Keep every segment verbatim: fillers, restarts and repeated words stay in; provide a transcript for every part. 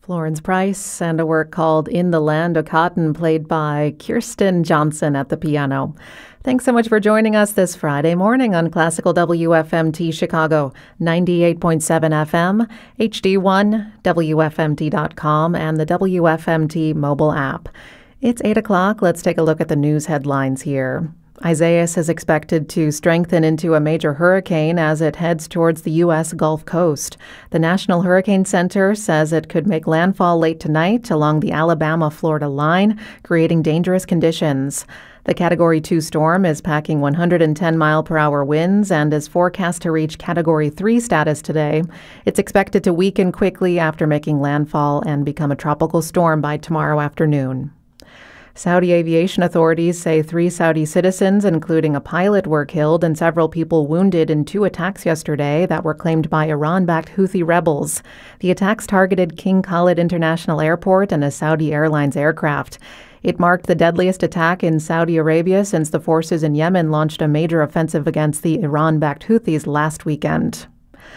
Florence Price and a work called In the Land of Cotton, played by Kirsten Johnson at the piano. Thanks so much for joining us this Friday morning on Classical W F M T Chicago, ninety-eight point seven F M, H D one, W F M T dot com, and the W F M T mobile app. It's eight o'clock. Let's take a look at the news headlines here. Isaias is expected to strengthen into a major hurricane as it heads towards the U S Gulf Coast. The National Hurricane Center says it could make landfall late tonight along the Alabama-Florida line, creating dangerous conditions. The Category two storm is packing one hundred ten mile per hour winds and is forecast to reach Category three status today. It's expected to weaken quickly after making landfall and become a tropical storm by tomorrow afternoon. Saudi aviation authorities say three Saudi citizens, including a pilot, were killed and several people wounded in two attacks yesterday that were claimed by Iran-backed Houthi rebels. The attacks targeted King Khalid International Airport and a Saudi Airlines aircraft. It marked the deadliest attack in Saudi Arabia since the forces in Yemen launched a major offensive against the Iran-backed Houthis last weekend.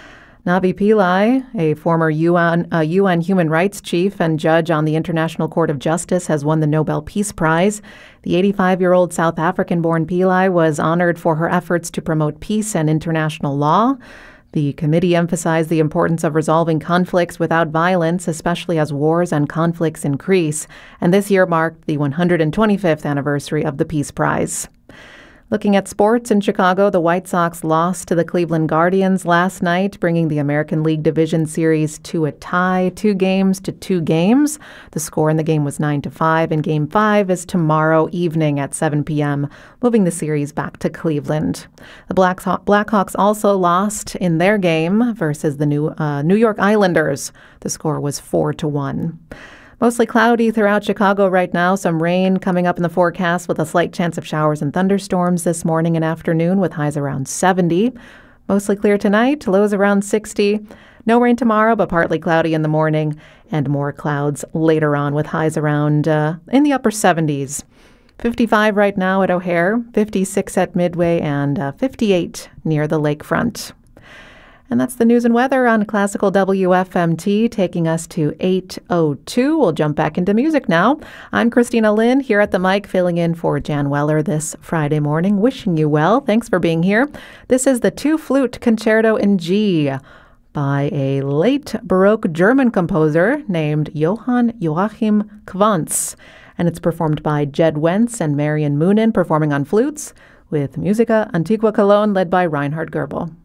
Navi Pillay, a former U N, uh, U N human rights chief and judge on the International Court of Justice, has won the Nobel Peace Prize. The eighty-five-year-old South African-born Pillay was honored for her efforts to promote peace and international law. The committee emphasized the importance of resolving conflicts without violence, especially as wars and conflicts increase. And this year marked the one hundred twenty-fifth anniversary of the Peace Prize. Looking at sports in Chicago, the White Sox lost to the Cleveland Guardians last night, bringing the American League Division Series to a tie, two games to two games. The score in the game was nine to five, and Game five is tomorrow evening at seven p.m., moving the series back to Cleveland. The Blackhawks also lost in their game versus the New, uh, New York Islanders. The score was four to one. Mostly cloudy throughout Chicago right now. Some rain coming up in the forecast with a slight chance of showers and thunderstorms this morning and afternoon with highs around seventy. Mostly clear tonight, lows around sixty. No rain tomorrow, but partly cloudy in the morning and more clouds later on with highs around uh, in the upper seventies. fifty-five right now at O'Hare, fifty-six at Midway, and uh, fifty-eight near the lakefront. And that's the news and weather on Classical W F M T, taking us to eight oh two. We'll jump back into music now. I'm Christina Lynn here at the mic, filling in for Jan Weller this Friday morning. Wishing you well. Thanks for being here. This is the Two-Flute Concerto in G by a late Baroque German composer named Johann Joachim Quantz. And it's performed by Jed Wentz and Marian Moonen performing on flutes with Musica Antigua Cologne led by Reinhard Goebel.